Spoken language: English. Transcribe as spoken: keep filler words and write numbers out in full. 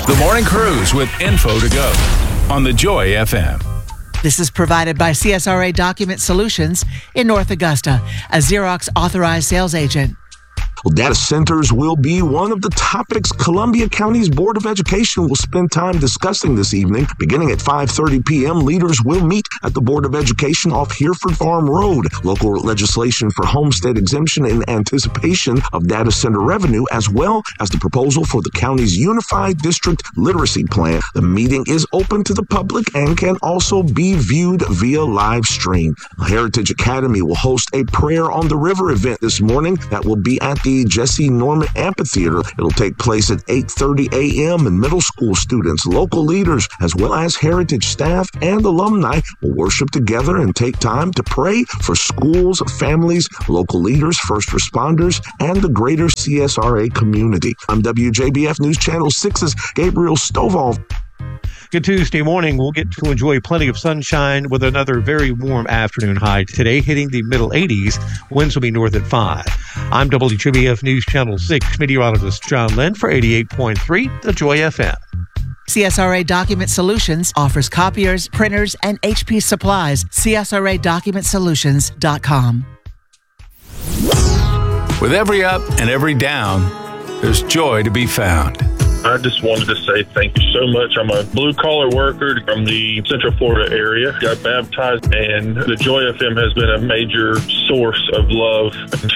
The Morning Cruise with info to go on the Joy F M. This is provided by C S R A Document Solutions in North Augusta, a Xerox authorized sales agent. Well, data centers will be one of the topics Columbia County's Board of Education will spend time discussing this evening. Beginning at five thirty p.m., leaders will meet at the Board of Education off Hereford Farm Road. Local legislation for homestead exemption in anticipation of data center revenue, as well as the proposal for the county's Unified District Literacy Plan. The meeting is open to the public and can also be viewed via live stream. Heritage Academy will host a Prayer on the River event this morning that will be at the Jesse Norman Amphitheater. It'll take place at eight thirty a.m. and middle school students, local leaders, as well as Heritage staff and alumni will worship together and take time to pray for schools, families, local leaders, first responders, and the greater C S R A community. I'm W J B F News Channel six's Gabriel Stovall. Good Tuesday morning. We'll get to enjoy plenty of sunshine with another very warm afternoon high today, hitting the middle eighties. Winds will be north at five. I'm W J B F News Channel six meteorologist John Lynn for eighty-eight point three, the Joy F M. C S R A Document Solutions offers copiers, printers, and H P supplies. C S R A document solutions dot com. With every up and every down, there's joy to be found. I just wanted to say thank you so much. I'm a blue-collar worker from the Central Florida area. Got baptized, and the Joy F M has been a major source of love